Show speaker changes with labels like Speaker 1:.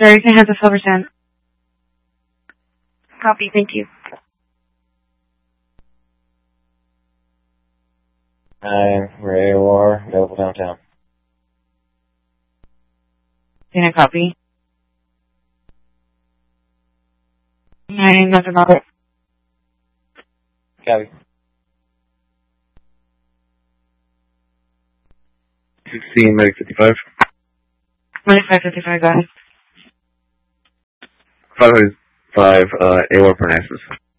Speaker 1: Sir, you can have the Silverstone.
Speaker 2: Copy, thank you.
Speaker 3: We're AOR, available downtown.
Speaker 1: Can I copy? 9, Dr. Robert.
Speaker 3: Copy.
Speaker 4: 16, Medic 55.
Speaker 1: 2555, go ahead.
Speaker 4: 505, AOR Parnassus.